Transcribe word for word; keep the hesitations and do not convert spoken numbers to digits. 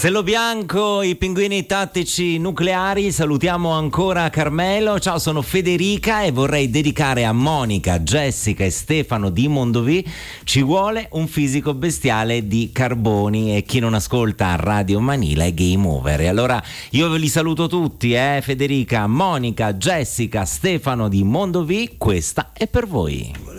Castello Bianco, i pinguini tattici nucleari. Salutiamo ancora Carmelo. Ciao, sono Federica e vorrei dedicare a Monica, Jessica e Stefano di Mondovì Ci vuole un fisico bestiale di Carboni, e chi non ascolta Radio Manila è game over. E allora io ve li saluto tutti, eh Federica, Monica, Jessica, Stefano di Mondovì, questa è per voi.